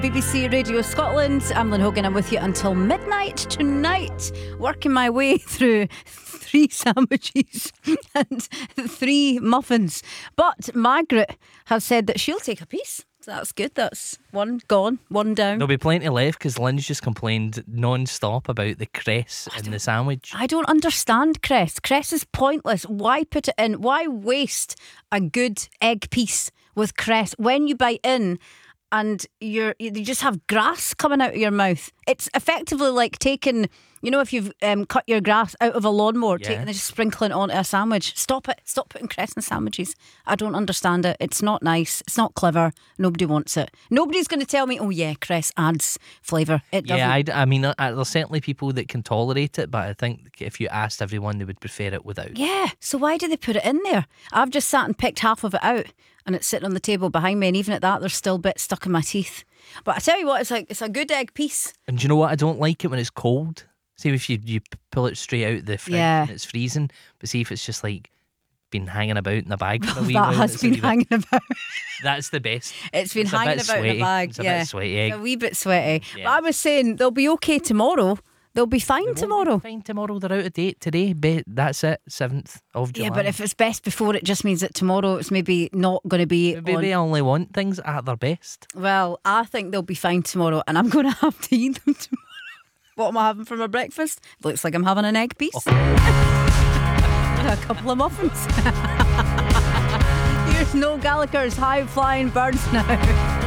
BBC Radio Scotland. I'm Lynn Hogan. I'm with you until midnight tonight, working my way through 3 sandwiches and 3 muffins. But Margaret has said that she'll take a piece. So that's good. That's one gone, one down. There'll be plenty left because Lynn's just complained non-stop about the cress in the sandwich. I don't understand cress. Cress is pointless. Why put it in? Why waste a good egg piece with cress when you bite in and you just have grass coming out of your mouth? It's effectively like taking, if you've cut your grass out of a lawnmower, and just sprinkling it onto a sandwich. Stop it. Stop putting cress in sandwiches. I don't understand it. It's not nice. It's not clever. Nobody wants it. Nobody's going to tell me, oh yeah, cress adds flavour. It doesn't. Yeah, I mean, there's certainly people that can tolerate it, but I think if you asked everyone, they would prefer it without. Yeah, so why do they put it in there? I've just sat and picked half of it out and it's sitting on the table behind me, and even at that there's still bits stuck in my teeth. But I tell you what, it's a good egg piece. And do you know what? I don't like it when it's cold. See if you pull it straight out the fridge and it's freezing, but see if it's just like been hanging about in a bag for a wee while. That has been hanging about. That's the best. It's been hanging about sweaty. in a bag. It's a bit sweaty egg. It's a wee bit sweaty. Yeah. But I was saying they'll be okay tomorrow. They'll be fine tomorrow. Fine tomorrow. They're out of date today. That's it. 7th of July. Yeah, but if it's best before, it just means that tomorrow it's maybe not going to be. Maybe they only want things at their best. Well, I think they'll be fine tomorrow, and I'm going to have to eat them tomorrow. What am I having for my breakfast? Looks like I'm having an egg piece. A couple of muffins. Here's Noel Gallagher's High Flying Birds now.